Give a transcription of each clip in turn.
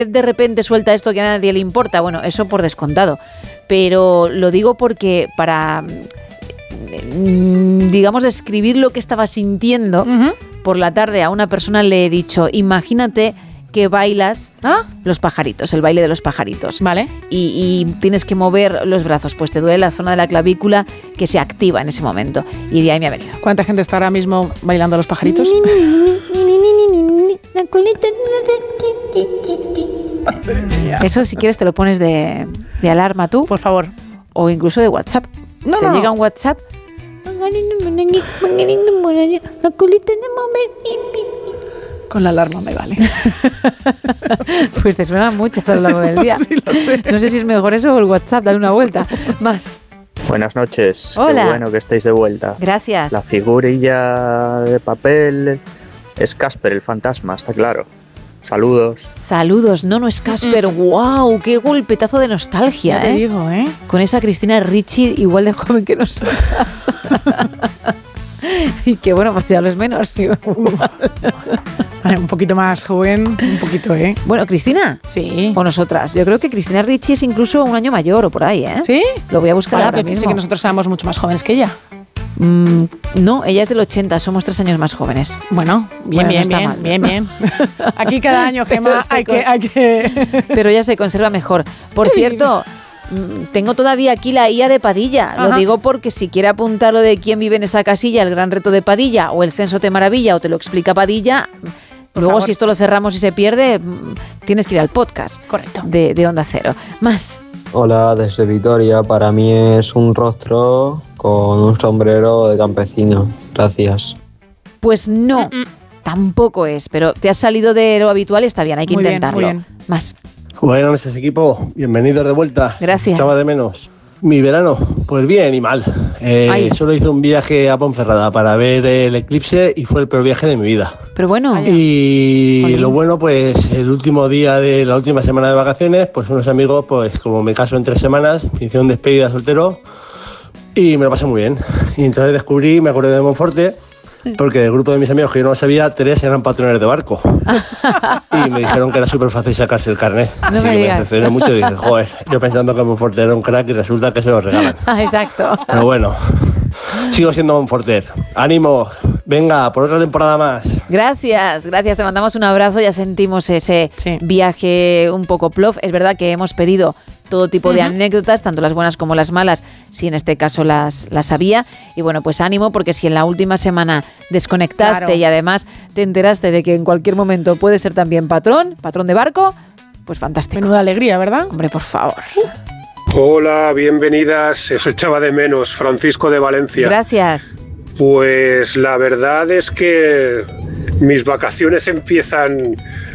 de repente suelta esto que a nadie le importa. Bueno, eso por descontado. Pero lo digo porque para, digamos, describir lo que estaba sintiendo por la tarde a una persona le he dicho, imagínate que bailas los pajaritos, el baile de los pajaritos. Vale. Y tienes que mover los brazos, pues te duele la zona de la clavícula que se activa en ese momento. Y de ahí me ha venido. ¿Cuánta gente está ahora mismo bailando los pajaritos? Eso, si quieres, te lo pones de alarma tú. Por favor. O incluso de WhatsApp. No. Llega un WhatsApp. Con la alarma me vale. Pues te suenan muchas a lo largo del día. Sí, lo sé. No sé si es mejor eso o el WhatsApp, dale una vuelta. Más. Buenas noches. Hola. Qué bueno que estéis de vuelta. Gracias. La figurilla de papel es Casper, el fantasma, está claro. Saludos. Saludos, no es Casper. ¡Wow! ¡Qué golpetazo de nostalgia! Ya te digo, ¿eh? Con esa Cristina Ricci igual de joven que nosotras. Y que bueno, pues ya lo es menos. Un poquito más joven, un poquito, ¿eh? Bueno, ¿Cristina? Sí. O nosotras. Yo creo que Cristina Ricci es incluso un año mayor o por ahí, ¿eh? ¿Sí? Lo voy a buscar ahora Pero pensé mismo. que nosotros éramos mucho más jóvenes que ella. No, ella es del 80, somos 3 años más jóvenes. Bueno, bien. Aquí cada año, Gemma, hay que... Pero ella se conserva mejor. Por cierto, tengo todavía aquí la IA de Padilla. Lo digo porque si quiere apuntar lo de quién vive en esa casilla, el gran reto de Padilla, o el censo te maravilla, o te lo explica Padilla... Por Luego, favor. si esto lo cerramos y se pierde, tienes que ir al podcast. Correcto. De Onda Cero. Más. Hola, desde Vitoria. Para mí es un rostro con un sombrero de campesino. Gracias. Pues no, tampoco es, pero te has salido de lo habitual y está bien, hay que Muy bien, intentarlo. muy bien. Más. Buenas noches, equipo. Bienvenidos de vuelta. Gracias. Echaba de menos. Mi verano, pues bien y mal. Solo hice un viaje a Ponferrada para ver el eclipse y fue el peor viaje de mi vida. Pero bueno. Y Jolín. lo bueno, pues el último día de la última semana de vacaciones, pues unos amigos, pues como me caso en 3 semanas, me hicieron despedida soltero y me lo pasé muy bien. Y entonces me acordé de Monforte, porque del grupo de mis amigos que yo no lo sabía, 3 eran patrones de barco. Y me dijeron que era súper fácil sacarse el carnet. No Así me que digas. me decepcioné mucho y dije, joder, yo pensando que Monforte era un crack y resulta que se lo regalan. Exacto. Pero bueno, sigo siendo Monforter. ¡Ánimo! Venga, por otra temporada más. Gracias, te mandamos un abrazo, ya sentimos ese viaje un poco plof. Es verdad que hemos pedido todo tipo de anécdotas, tanto las buenas como las malas, si en este caso las había. Y bueno, pues ánimo, porque si en la última semana desconectaste y además te enteraste de que en cualquier momento puede ser también patrón de barco, pues fantástico. Menuda alegría, ¿verdad? Hombre, por favor. Hola, bienvenidas. Os echaba de menos, Francisco de Valencia. Gracias. Pues la verdad es que mis vacaciones empiezan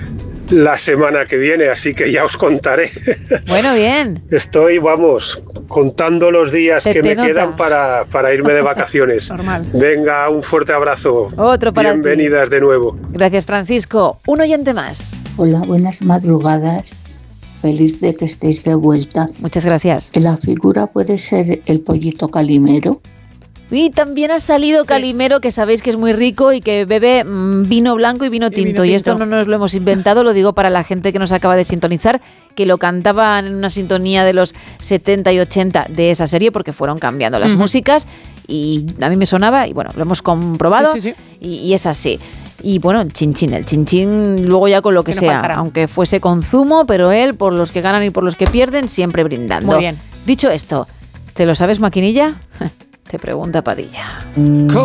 la semana que viene, así que ya os contaré. Bueno, bien. Estoy, contando los días que me quedan para irme de vacaciones. Normal. Venga, un fuerte abrazo. Otro para ti. Bienvenidas de nuevo. Gracias, Francisco. Un oyente más. Hola, buenas madrugadas. Feliz de que estéis de vuelta. Muchas gracias. La figura puede ser el pollito Calimero. Y también ha salido Calimero, que sabéis que es muy rico y que bebe vino blanco y vino tinto. Y esto no nos lo hemos inventado, lo digo para la gente que nos acaba de sintonizar, que lo cantaban en una sintonía de los 70 y 80 de esa serie, porque fueron cambiando las músicas y a mí me sonaba y bueno, lo hemos comprobado y es así. Y bueno, el chinchín luego ya con lo que sea, faltará. aunque fuese con zumo, pero él, por los que ganan y por los que pierden, siempre brindando. Muy bien. Dicho esto, ¿te lo sabes, maquinilla? Te pregunta Padilla.